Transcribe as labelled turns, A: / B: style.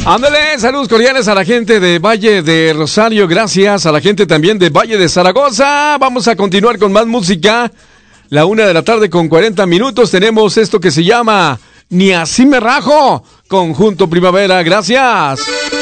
A: Ándale, saludos cordiales a la gente de Valle de Rosario, gracias a la gente también de Valle de Zaragoza. Vamos a continuar con más música. 1:40 p.m. tenemos esto que se llama Ni así me rajo, Conjunto Primavera, gracias.